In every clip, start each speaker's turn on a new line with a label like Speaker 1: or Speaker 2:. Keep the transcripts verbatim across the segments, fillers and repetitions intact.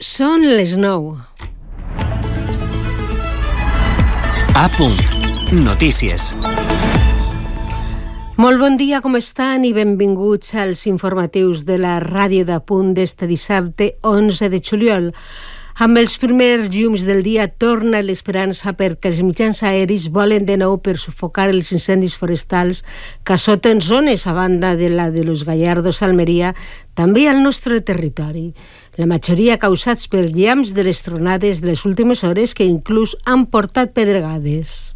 Speaker 1: Són les nou.
Speaker 2: A punt. Notícies.
Speaker 1: Molt bon dia, com estan? I benvinguts als informatius de la ràdio d'A Punt d'este dissabte onze de juliol. Amb els primers llums del dia torna l'esperança perquè els mitjans aeris volen de nou per sufocar els incendis forestals que assoten zones a banda de la de Los Gallardos, Almeria, també al nostre territori. La majoria causats per llamps de les tronades de les últimes hores que inclús han portat pedregades.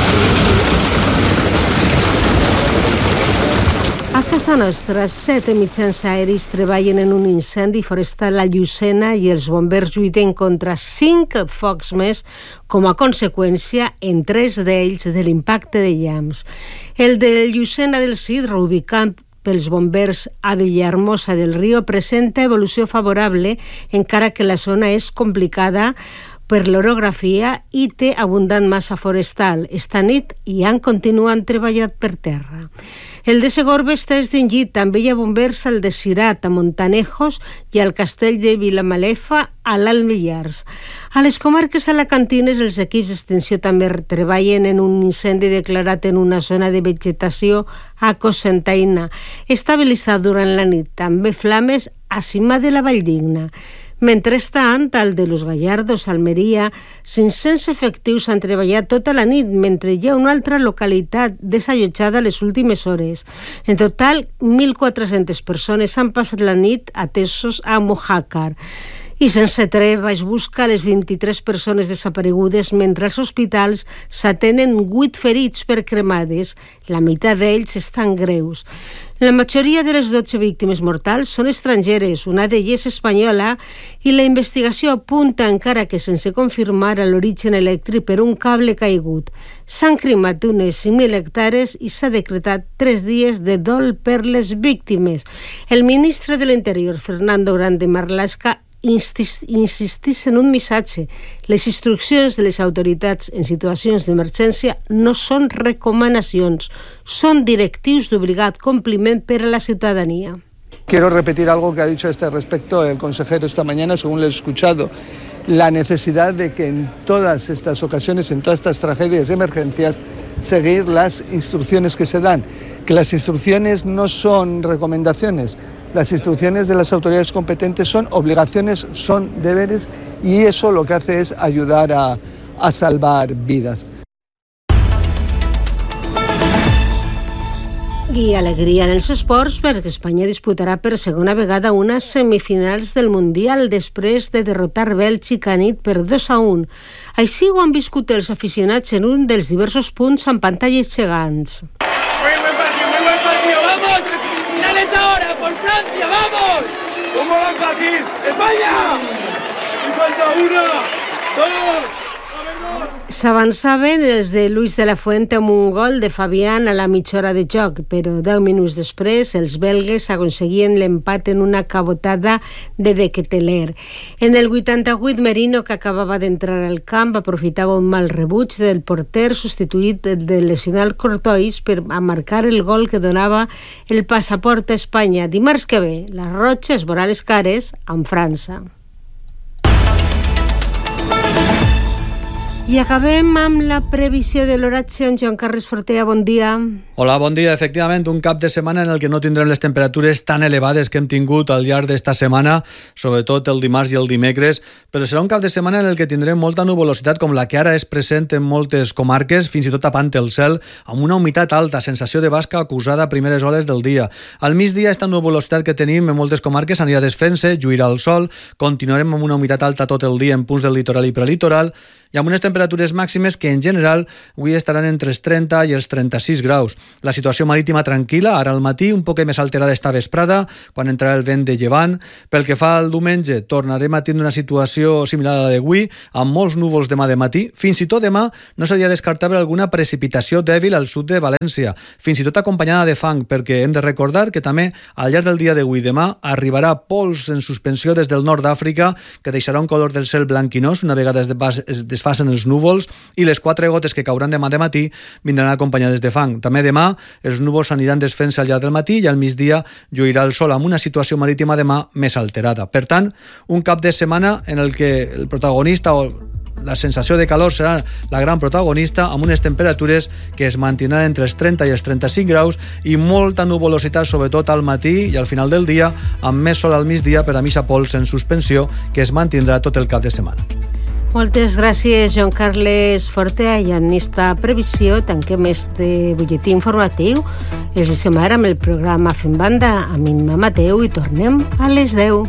Speaker 1: A casa nostra, set mitjans aeris treballen en un incendi forestal a Llucena i els bombers lluiten contra cinc focs més com a conseqüència, en tres d'ells, de l'impacte de llamps. El de Llucena del Cidre, ubicat pels bombers a Villahermosa del Río, presenta evolució favorable, encara que la zona és complicada per l'orografia i té abundant massa forestal. Esta nit hi han continuat treballant per terra. El de Segorbe està extingit. També hi ha bombers al de Cirat, a Montanejos, i al castell de Vilamalefa, a l'Alt Millars. A les comarques alacantines, els equips d'extinció també treballen en un incendi declarat en una zona de vegetació a Cocentaina, estabilitzat durant la nit. També flames a cima de la Valldigna. Mentrestant, al de Los Gallardos, Almeria, cinc-cents efectius han treballat tota la nit, mentre hi ha una altra localitat desallotjada les últimes hores. En total, mil quatre-centes persones han passat la nit atesos a Mojácar. I sense treva es busca les vint-i-tres persones desaparegudes, mentre als hospitals s'atenen vuit ferits per cremades. La meitat d'ells estan greus. La majoria de les dotze víctimes mortals són estrangeres, una d'elles espanyola, i la investigació apunta, encara que sense confirmar, a l'origen elèctric per un cable caigut. S'han cremat unes cinc mil hectàrees i s'ha decretat tres dies de dol per les víctimes. El ministre de l'Interior, Fernando Grande Marlaska, insistís en un missatge. Les instruccions de les autoritats en situacions d'emergència no són recomanacions, són directius d'obligat compliment per a la ciutadania.
Speaker 3: Quiero repetir algo que ha dicho a este respecto el consejero esta mañana, según lo he escuchado. La necesidad de que en todas estas ocasiones, en todas estas tragedias y emergencias, seguir las instrucciones que se dan. Que las instrucciones no son recomendaciones. Las instrucciones de las autoridades competentes son obligaciones, son deberes, y eso lo que hace es ayudar a, a salvar vidas.
Speaker 1: I alegria en els esports perquè Espanya disputarà per segona vegada unes semifinals del Mundial després de derrotar Bèlgica anit per dos a un. Així ho han viscut els aficionats en un dels diversos punts amb pantalles gegants.
Speaker 4: Muy buen partido, muy buen partido, vamos, finales ahora, por Francia, vamos. Un buen partido, España. Y falta una, dos.
Speaker 1: S'avançaven els de Luis de la Fuente amb un gol de Fabián a la mitja hora de joc, però deu minuts després els belgues aconseguien l'empat en una cabotada de De Ketelaere. En el vuitanta-vuit, Merino, que acabava d'entrar al camp, aprofitava un mal rebuig del porter substituït del lesionat Courtois per a marcar el gol que donava el passaport a Espanya. Dimarts que ve, la Roja es veurà les cares amb França. I acabem amb la previsió de l'oratge. Joan Carles Fortea, bon dia.
Speaker 5: Hola, bon dia. Efectivament, un cap de setmana en el que no tindrem les temperatures tan elevades que hem tingut al llarg d'esta setmana, sobretot el dimarts i el dimecres, però serà un cap de setmana en el que tindrem molta nuvolositat com la que ara és present en moltes comarques, fins i tot tapant el cel, amb una humitat alta, sensació de basca acusada a primeres hores del dia. Al migdia, esta nuvolositat que tenim en moltes comarques anirà desfent-se, lluirà el sol, continuarem amb una humitat alta tot el dia en punts del litoral i prelitoral, i amb unes temperatures màximes que en general avui estaran entre els trenta i els trenta-sis graus. La situació marítima tranquil·la, ara al matí un poc més alterada esta vesprada, quan entrarà el vent de llevant. Pel que fa al diumenge, tornarem a tindre una situació similar a la d'avui, amb molts núvols demà de matí. Fins i tot demà no seria descartable alguna precipitació dèbil al sud de València, fins i tot acompanyada de fang, perquè hem de recordar que també al llarg del dia d'avui demà arribarà pols en suspensió des del nord d'Àfrica, que deixarà un color del cel blanquinós una vegada es desfacen els núvols i les quatre gotes que cauran demà de matí vindran acompanyades de fang. També demà els núvols aniran desfent-se al llarg del matí i al migdia lluirà el sol amb una situació marítima demà més alterada. Per tant, un cap de setmana en el que el protagonista o la sensació de calor serà la gran protagonista, amb unes temperatures que es mantindran entre els trenta i els trenta-cinc graus i molta nuvolositat, sobretot al matí i al final del dia, amb més sol al migdia per a missa pols en suspensió, que es mantindrà tot el cap de setmana.
Speaker 1: Moltes gràcies, Joan Carles Fortea, i amb esta previsió tanquem este butlletí informatiu. Els deixem ara amb el programa Fem Banda amb Imma Mateu i tornem a les deu.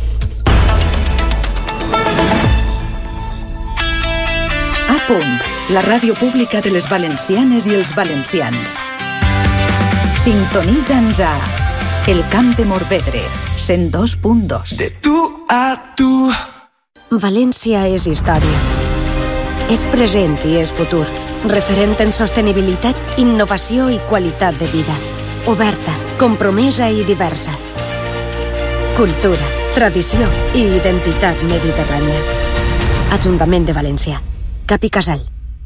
Speaker 6: Punt, la ràdio pública de les valencianes i els valencians. Sintonitza'ns a El Camp de Morvedre, cent dos punt dos.
Speaker 7: De tu a tu.
Speaker 8: València és història. És present i és futur. Referent en sostenibilitat, innovació i qualitat de vida. Oberta, compromesa i diversa. Cultura, tradició i identitat mediterrània. Ajuntament de València. Capi Casal.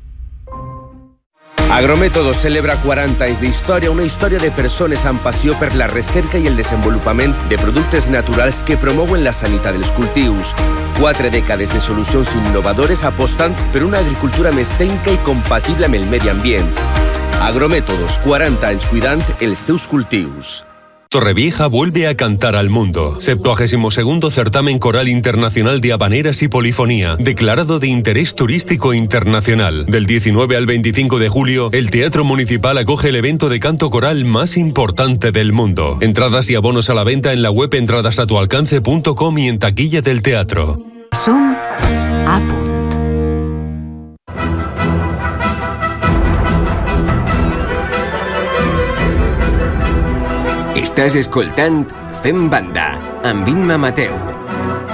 Speaker 9: Agrométodos celebra quaranta anys d'història, una història de persones amb passió per la recerca i el desenvolupament de productes naturals que promouen la sanitat dels cultius. Quatre dècades de solucions innovadores apostant per una agricultura més tècnica i compatible amb el medi ambient. Agrométodos, quaranta anys cuidant els teus cultius.
Speaker 10: Torrevieja vuelve a cantar al mundo. septuagésimo segundo Certamen Coral Internacional de Habaneras y Polifonía, declarado de interés turístico internacional. Del diecinueve al veinticinco de julio, el Teatro Municipal acoge el evento de canto coral más importante del mundo. Entradas y abonos a la venta en la web entradas a tu alcance punto com y en taquilla del teatro.
Speaker 6: Som a punt.
Speaker 11: Estàs escoltant Fem Banda amb Imma Mateu.